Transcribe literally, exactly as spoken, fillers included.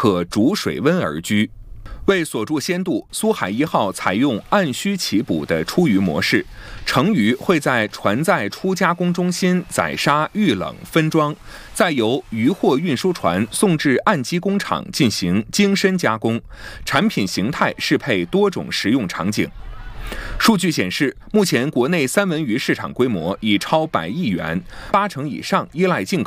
可逐水温而居。为锁住鲜度，苏海一号采用按需起捕的出鱼模式，成鱼会在船载初加工中心宰杀、预冷、分装，再由渔货运输船送至岸基工厂进行精深加工，产品形态适配多种食用场景。数据显示，目前国内三文鱼市场规模已超百亿元，八成以上依赖进口。